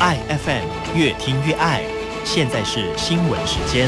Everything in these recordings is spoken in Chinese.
爱 FM 越听越爱，现在是新闻时间。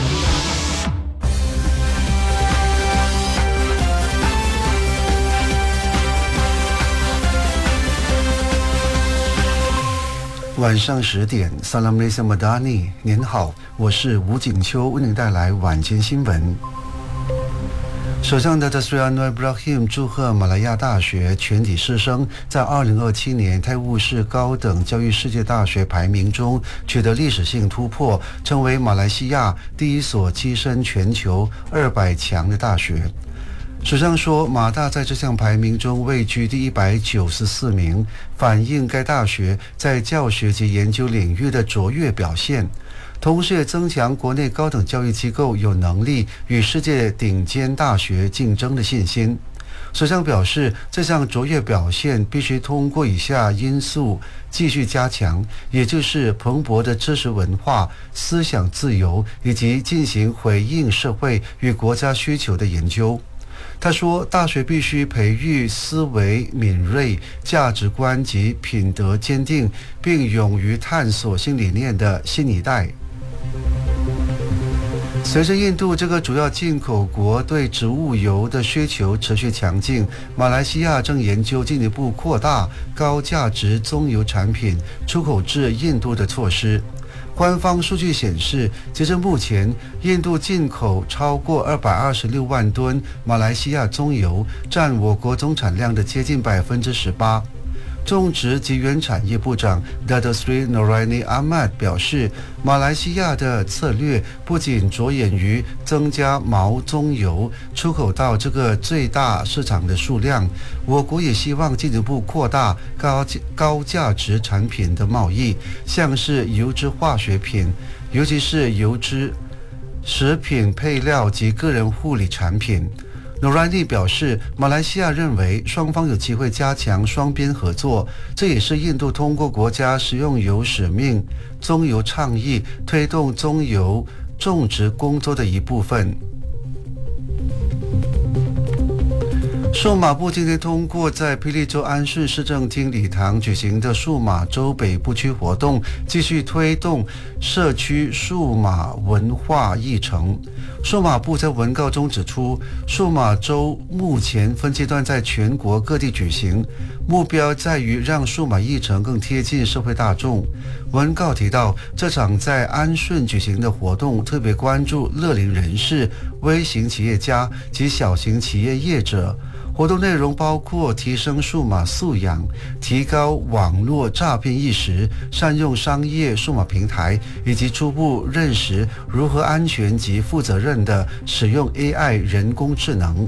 晚上10点 Salam Malaysia Madani， 您好，我是吴景秋，为您带来晚间新闻。首相Datuk Seri Anwar Ibrahim 祝贺马来亚大学全体师生在2027年泰晤士高等教育世界大学排名中取得历史性突破，成为马来西亚第一所跻身全球200强的大学。首相说，马大在这项排名中位居第194名，反映该大学在教学及研究领域的卓越表现，同时也增强国内高等教育机构有能力与世界顶尖大学竞争的信心。首相表示，这项卓越表现必须通过以下因素继续加强，也就是蓬勃的知识文化、思想自由以及进行回应社会与国家需求的研究。他说，大学必须培育思维敏锐、价值观及品德坚定，并勇于探索新理念的新一代。随着印度这个主要进口国对植物油的需求持续强劲，马来西亚正研究进一步扩大高价值棕油产品出口至印度的措施。官方数据显示，截至目前，印度进口超过226万吨马来西亚棕油，占我国总产量的接近18%。种植及原产业部长 Datuk Seri Noraini Ahmad 表示，马来西亚的策略不仅着眼于增加毛棕油出口到这个最大市场的数量，我国也希望进一步扩大高价值产品的贸易，像是油脂化学品，尤其是油脂、食品配料及个人护理产品。Noraini 表示，马来西亚认为双方有机会加强双边合作，这也是印度通过国家食用油使命棕油倡议推动棕油种植工作的一部分。数码部今天通过在霹雳州安顺市政厅礼堂举行的数码州北部区活动，继续推动社区数码文化议程。数码部在文告中指出，数码州目前分阶段在全国各地举行，目标在于让数码议程更贴近社会大众。文告提到，这场在安顺举行的活动特别关注乐龄人士、微型企业家及小型企业业者。活动内容包括提升数码素养、提高网络诈骗意识、善用商业数码平台，以及初步认识如何安全及负责任地使用 AI 人工智能。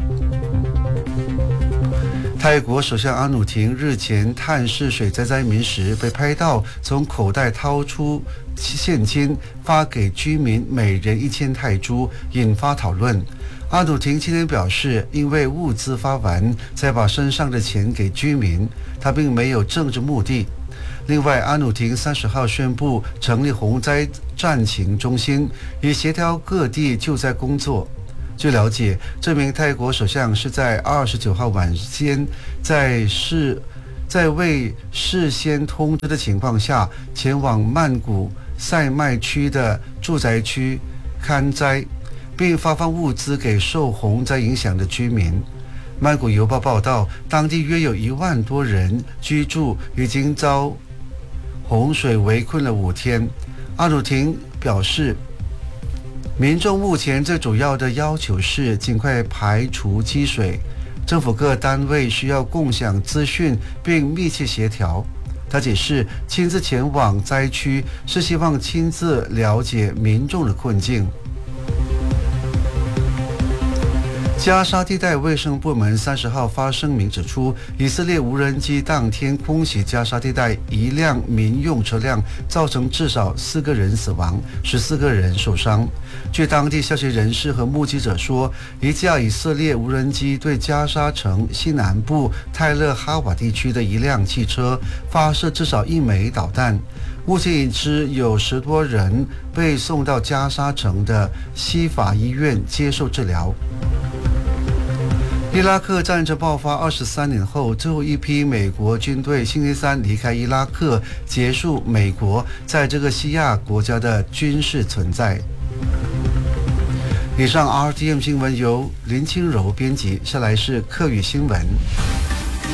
泰国首相阿努廷日前探视水灾灾民时，被拍到从口袋掏出现金发给居民每人1000泰铢，引发讨论。阿努廷今天表示，因为物资发完才把身上的钱给居民，他并没有政治目的。另外，阿努廷30号宣布成立洪灾战情中心，以协调各地救灾工作。据了解，这名泰国首相是在29号晚间在未事先通知的情况下，前往曼谷塞麦区的住宅区勘灾，并发放物资给受洪灾影响的居民。曼谷邮报报道，当地约有1万多人居住，已经遭洪水围困了5天。阿努廷表示，民众目前最主要的要求是尽快排除积水，政府各单位需要共享资讯并密切协调。他解释，亲自前往灾区是希望亲自了解民众的困境。加沙地带卫生部门30号发声明指出，以色列无人机当天空袭加沙地带一辆民用车辆，造成至少4个人死亡，14个人受伤。据当地消息人士和目击者说，一架以色列无人机对加沙城西南部泰勒哈瓦地区的一辆汽车发射至少1枚导弹。目前已知有10多人被送到加沙城的西法医院接受治疗。 伊拉克战争爆发23年后，最后一批美国军队星期三离开伊拉克，结束美国在这个西亚国家的军事存在。以上 RTM 新闻由林清柔编辑，下来是客语新闻。